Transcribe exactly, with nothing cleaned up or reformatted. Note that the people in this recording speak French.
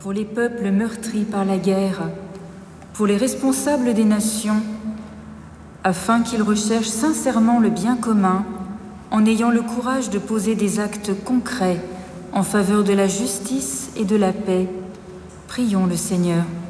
pour les peuples meurtris par la guerre, pour les responsables des nations, afin qu'ils recherchent sincèrement le bien commun en ayant le courage de poser des actes concrets en faveur de la justice et de la paix. Prions le Seigneur.